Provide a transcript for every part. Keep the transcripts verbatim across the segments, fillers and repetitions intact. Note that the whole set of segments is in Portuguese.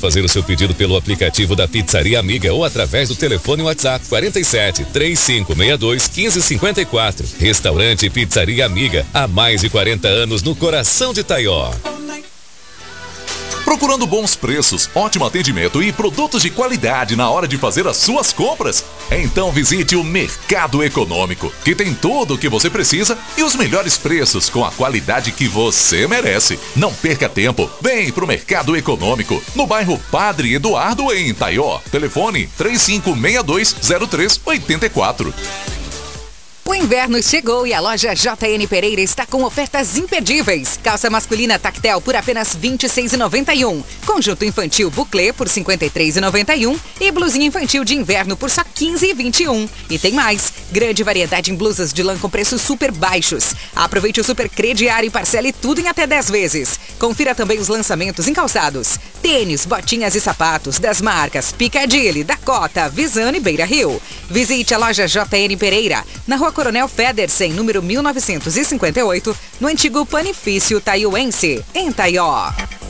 fazer o seu pedido pelo aplicativo da Pizzaria Amiga ou através do telefone WhatsApp quarenta e sete, trinta e cinco, sessenta e dois, quinze cinquenta e quatro. Restaurante Pizzaria Amiga, há mais de quarenta anos no coração de Taió. Procurando bons preços, ótimo atendimento e produtos de qualidade na hora de fazer as suas compras? Então visite o Mercado Econômico, que tem tudo o que você precisa e os melhores preços com a qualidade que você merece. Não perca tempo, vem pro Mercado Econômico, no bairro Padre Eduardo, em Taió. Telefone três cinco seis dois, zero três oito quatro. O inverno chegou e a loja J N Pereira está com ofertas imperdíveis. Calça masculina tactel por apenas vinte e seis reais e noventa e um centavos. Conjunto infantil buclé por cinquenta e três reais e noventa e um centavos. E blusinha infantil de inverno por só quinze reais e vinte e um centavos. E tem mais. Grande variedade em blusas de lã com preços super baixos. Aproveite o super crediário e parcele tudo em até dez vezes. Confira também os lançamentos em calçados. Tênis, botinhas e sapatos das marcas Piccadilly, Dakota, Visano e Beira Rio. Visite a loja J N Pereira, na rua Coronel Federsen, número mil novecentos e cinquenta e oito, no antigo Panifício Taioense, em Taió.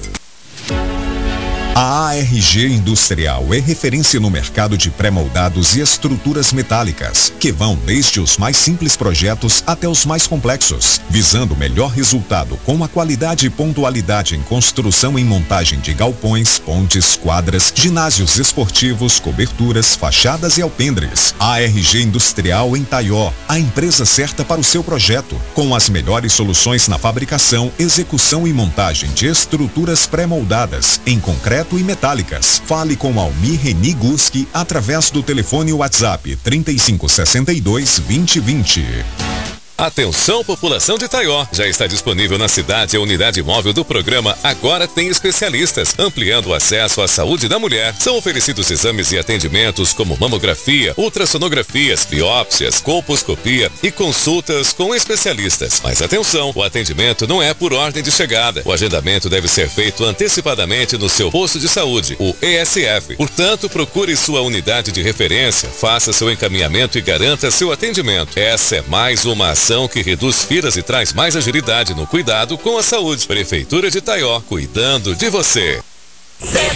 A A R G Industrial é referência no mercado de pré-moldados e estruturas metálicas, que vão desde os mais simples projetos até os mais complexos, visando o melhor resultado com a qualidade e pontualidade em construção e montagem de galpões, pontes, quadras, ginásios esportivos, coberturas, fachadas e alpendres. A R G Industrial em Taió, a empresa certa para o seu projeto, com as melhores soluções na fabricação, execução e montagem de estruturas pré-moldadas em concreto e metálicas. Fale com Almir Reni Guski através do telefone WhatsApp trinta e cinco, sessenta e dois, vinte, vinte. Atenção, população de Taió, já está disponível na cidade a unidade móvel do programa Agora Tem Especialistas, ampliando o acesso à saúde da mulher. São oferecidos exames e atendimentos como mamografia, ultrassonografias, biópsias, colposcopia e consultas com especialistas. Mas atenção, o atendimento não é por ordem de chegada. O agendamento deve ser feito antecipadamente no seu posto de saúde, o E S F. Portanto, procure sua unidade de referência, faça seu encaminhamento e garanta seu atendimento. Essa é mais uma ação que reduz filas e traz mais agilidade no cuidado com a saúde. Prefeitura de Taió, cuidando de você.